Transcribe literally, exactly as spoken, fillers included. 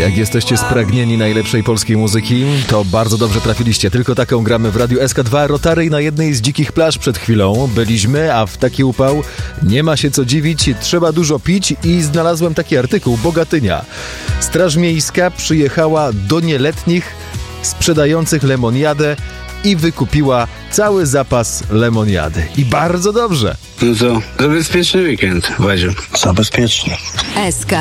Jak jesteście spragnieni najlepszej polskiej muzyki, to bardzo dobrze trafiliście. Tylko taką gramy w Radiu S K dwa. Rotary na jednej z dzikich plaż przed chwilą byliśmy, a w taki upał nie ma się co dziwić, trzeba dużo pić i znalazłem taki artykuł. Bogatynia. Straż Miejska przyjechała do nieletnich sprzedających lemoniadę i wykupiła cały zapas lemoniady. I bardzo dobrze. No to zabezpieczny weekend, Wadziu. Zabezpieczny. S K